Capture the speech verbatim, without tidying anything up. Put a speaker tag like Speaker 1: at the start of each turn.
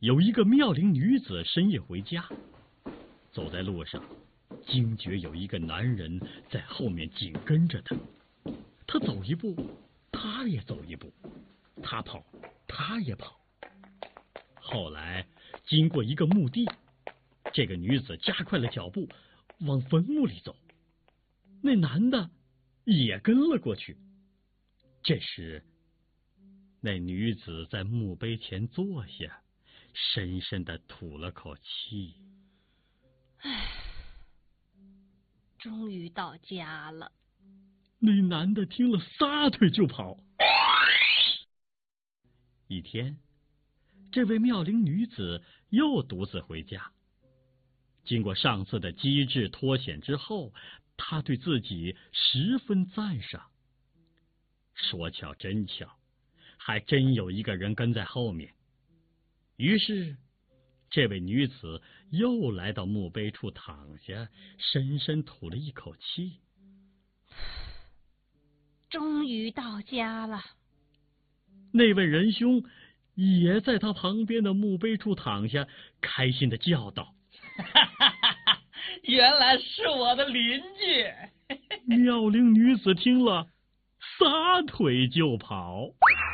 Speaker 1: 有一个妙龄女子深夜回家，走在路上，惊觉有一个男人在后面紧跟着她。她走一步，他也走一步，他跑，他也跑。后来经过一个墓地，这个女子加快了脚步，往坟墓里走。那男的也跟了过去。这时，那女子在墓碑前坐下，深深地吐了口气。
Speaker 2: 唉，终于到家了。
Speaker 1: 那男的听了，撒腿就跑。一天，这位妙龄女子又独自回家。经过上次的机智脱险之后，她对自己十分赞赏。说巧真巧，还真有一个人跟在后面。于是，这位女子又来到墓碑处躺下，深深吐了一口气。
Speaker 2: 终于到家了。
Speaker 1: 那位仁兄也在他旁边的墓碑处躺下，开心地叫道：
Speaker 3: 哈哈哈哈，原来是我的邻居。
Speaker 1: 妙龄女子听了，撒腿就跑。